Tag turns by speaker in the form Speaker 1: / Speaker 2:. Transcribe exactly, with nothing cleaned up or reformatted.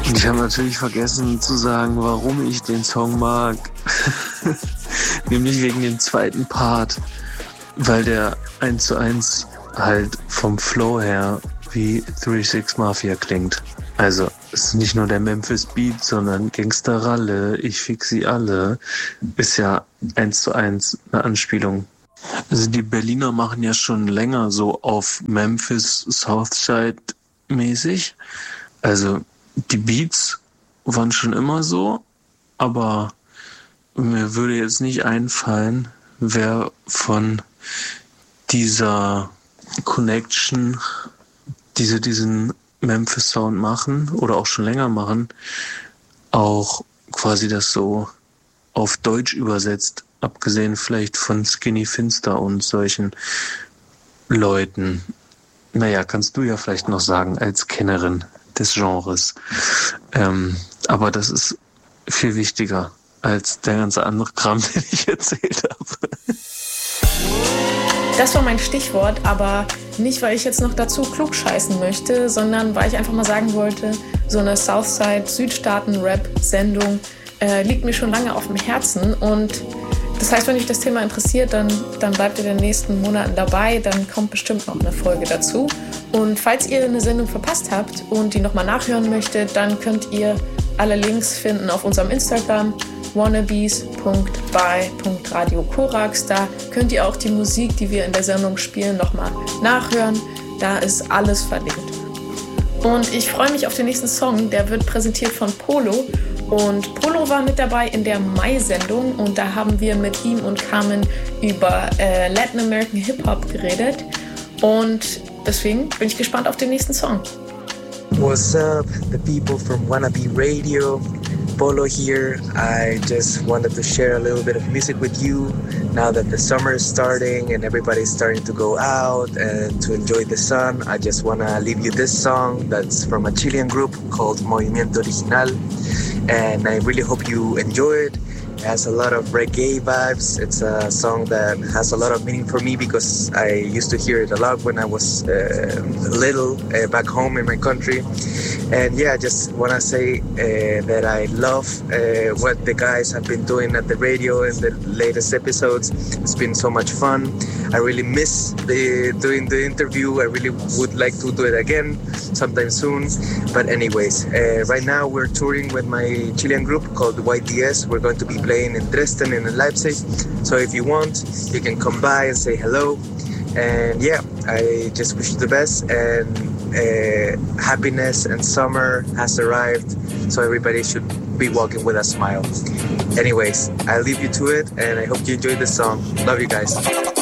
Speaker 1: Ich habe natürlich vergessen zu sagen, warum ich den Song mag. Nämlich wegen dem zweiten Part, weil der eins zu eins halt vom Flow her wie drei sechs Mafia klingt. Also es ist nicht nur der Memphis Beat, sondern Gangsta Ralle, ich fix sie alle, ist ja eins zu eins eine Anspielung. Also die Berliner machen ja schon länger so auf Memphis Southside mäßig. Also die Beats waren schon immer so, aber mir würde jetzt nicht einfallen, wer von dieser Connection, diese diesen Memphis Sound machen oder auch schon länger machen, auch quasi das so auf Deutsch übersetzt, abgesehen vielleicht von Skinny Finster und solchen Leuten. Naja, kannst du ja vielleicht noch sagen als Kennerin des Genres. Ähm, aber das ist viel wichtiger als der ganze andere Kram, den ich erzählt habe.
Speaker 2: Das war mein Stichwort, aber nicht, weil ich jetzt noch dazu klugscheißen möchte, sondern weil ich einfach mal sagen wollte, so eine Southside-Südstaaten-Rap-Sendung äh, liegt mir schon lange auf dem Herzen. Und das heißt, wenn euch das Thema interessiert, dann, dann bleibt ihr in den nächsten Monaten dabei, dann kommt bestimmt noch eine Folge dazu. Und falls ihr eine Sendung verpasst habt und die nochmal nachhören möchtet, dann könnt ihr alle Links finden auf unserem Instagram wannabes punkt by punkt radio korax. Da könnt ihr auch die Musik, die wir in der Sendung spielen, nochmal nachhören. Da ist alles verlinkt. Und ich freue mich auf den nächsten Song, der wird präsentiert von Polo. Und Polo war mit dabei in der Mai-Sendung und da haben wir mit ihm und Carmen über äh, Latin American Hip-Hop geredet. Und deswegen bin ich gespannt auf den nächsten Song.
Speaker 3: What's up, the people from Wannabe Radio? Polo here. I just wanted to share a little bit of music with you now that the summer is starting and everybody's starting to go out and to enjoy the sun. I just want to leave you this song that's from a Chilean group called Movimiento Original, and I really hope you enjoy it. It has a lot of reggae vibes. It's a song that has a lot of meaning for me because I used to hear it a lot when I was uh, little uh, back home in my country. And yeah, I just want to say uh, that I love uh, what the guys have been doing at the radio in the latest episodes. It's been so much fun. I really miss the, doing the interview. I really would like to do it again sometime soon. But anyways, uh, right now we're touring with my Chilean group called Y D S. We're going to be playing in Dresden and in Leipzig. So if you want, you can come by and say hello. And yeah, I just wish you the best, and uh, happiness and summer has arrived, so everybody should be walking with a smile. Anyways, I leave you to it, and I hope you enjoyed the song. Love you guys.